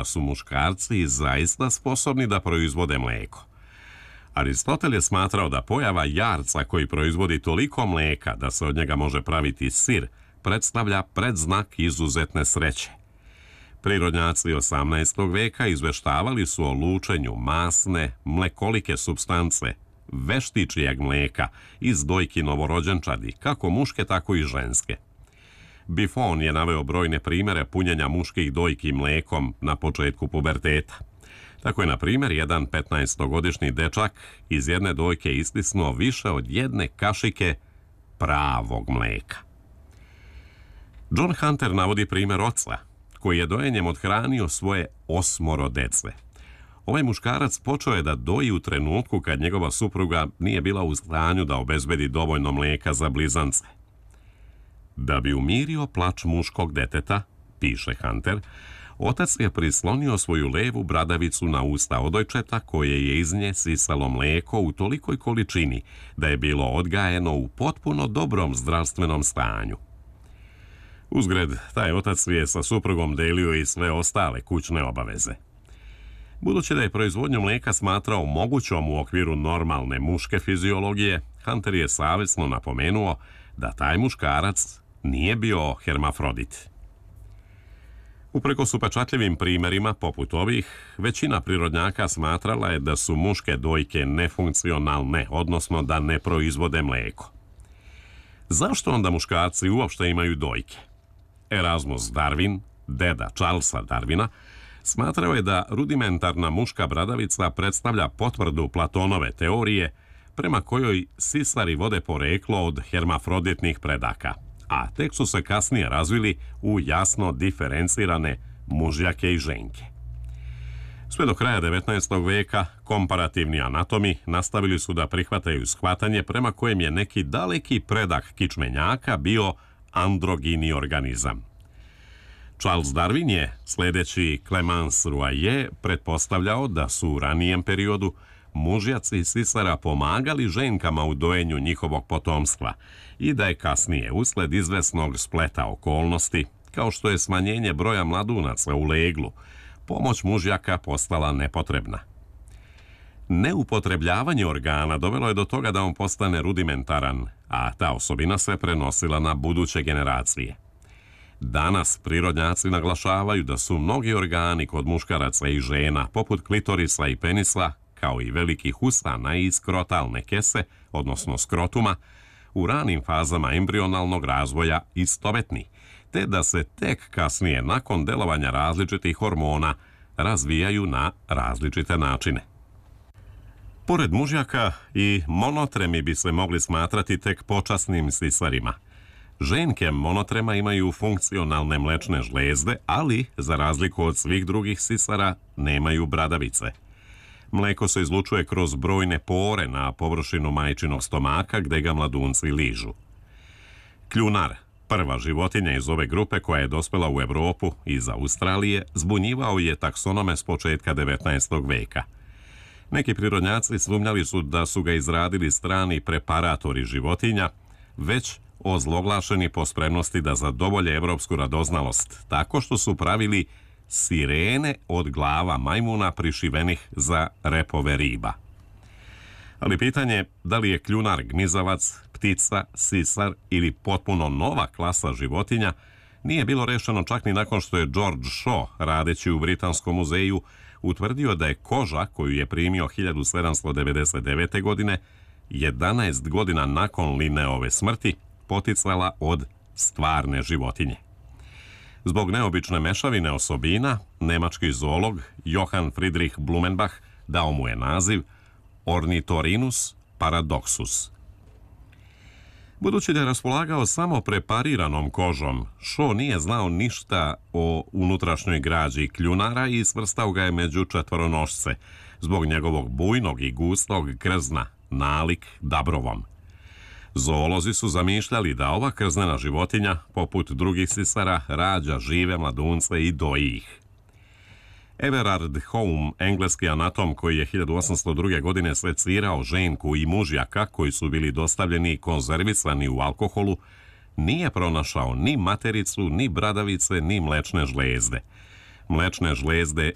su muškarci zaista sposobni da proizvode mlijeko. Aristotel je smatrao da pojava jarca koji proizvodi toliko mlijeka da se od njega može praviti sir predstavlja predznak izuzetne sreće. Prirodnjaci 18. veka izveštavali su o lučenju masne, mlekolike supstance, veštičijeg mlijeka iz dojki novorođenčadi, kako muške, tako i ženske. Buffon je naveo brojne primere punjenja muških dojki mlijekom na početku puberteta. Tako je, na primjer, jedan 15-godišnji dečak iz jedne dojke istisnuo više od jedne kašike pravog mlijeka. John Hunter navodi primjer oca, koji je dojenjem othranio svoje 8 dece. Ovaj muškarac počeo je da doji u trenutku kad njegova supruga nije bila u stanju da obezbedi dovoljno mlijeka za blizance. Da bi umirio plač muškog deteta, piše Hunter, otac je prislonio svoju levu bradavicu na usta odojčeta koje je iz nje sisalo mlijeko u tolikoj količini da je bilo odgajeno u potpuno dobrom zdravstvenom stanju. Uzgred, taj otac je sa suprugom delio i sve ostale kućne obaveze. Budući da je proizvodnju mlijeka smatrao mogućom u okviru normalne muške fiziologije, Hunter je savjesno napomenuo da taj muškarac nije bio hermafrodit. Uprkos upečatljivim primjerima poput ovih, većina prirodnjaka smatrala je da su muške dojke nefunkcionalne, odnosno da ne proizvode mlijeko. Zašto onda muškarci uopšte imaju dojke? Erasmus Darwin, deda Charlesa Darwina, smatrao je da rudimentarna muška bradavica predstavlja potvrdu Platonove teorije prema kojoj sisari vode poreklo od hermafroditnih predaka, a tek su se kasnije razvili u jasno diferencirane mužjake i ženke. Sve do kraja 19. veka komparativni anatomi nastavili su da prihvataju shvatanje prema kojem je neki daleki predak kičmenjaka bio androgini organizam. Charles Darwin je, sledeći Clemence Royer, pretpostavljao da su u ranijem periodu mužjaci sisara pomagali ženkama u dojenju njihovog potomstva i da je kasnije, usled izvesnog spleta okolnosti, kao što je smanjenje broja mladunaca u leglu, pomoć mužjaka postala nepotrebna. Neupotrebljavanje organa dovelo je do toga da on postane rudimentaran, a ta osobina se prenosila na buduće generacije. Danas prirodnjaci naglašavaju da su mnogi organi kod muškaraca i žena, poput klitorisa i penisa, kao i velikih usana i skrotalne kese, odnosno skrotuma, u ranim fazama embrionalnog razvoja istovetni, te da se tek kasnije, nakon delovanja različitih hormona, razvijaju na različite načine. Pored mužjaka, i monotremi bi se mogli smatrati tek počasnim sisarima. Ženke monotrema imaju funkcionalne mlečne žlezde, ali, za razliku od svih drugih sisara, nemaju bradavice. Mleko se izlučuje kroz brojne pore na površinu majčinog stomaka gde ga mladunci ližu. Kljunar, prva životinja iz ove grupe koja je dospela u Evropu iz Australije, zbunjivao je taksonome s početka 19. veka. Neki prirodnjaci sumnjali su da su ga izradili strani preparatori životinja, već ozloglašeni po spremnosti da zadovolje evropsku radoznalost, tako što su pravili sirene od glava majmuna prišivenih za repove riba. Ali pitanje da li je kljunar gmizavac, ptica, sisar ili potpuno nova klasa životinja nije bilo rešeno čak ni nakon što je George Shaw, radeći u Britanskom muzeju, utvrdio da je koža koju je primio 1799. godine, 11 godina nakon Linneove smrti, poticala od stvarne životinje. Zbog neobične mešavine osobina, nemački zoolog Johann Friedrich Blumenbach dao mu je naziv Ornithorinus paradoxus. Budući da je raspolagao samo prepariranom kožom, Shaw nije znao ništa o unutrašnjoj građi kljunara i svrstao ga je među četvoronošce, zbog njegovog bujnog i gustog krzna, nalik dabrovom. Zoolozi su zamišljali da ova krznena životinja, poput drugih sisara, rađa žive mladunce i doji ih. Everard Home, engleski anatom koji je 1802. godine secirao ženku i mužjaka koji su bili dostavljeni i konzervisani u alkoholu, nije pronašao ni matericu, ni bradavice, ni mlečne žlezde. Mlečne žlezde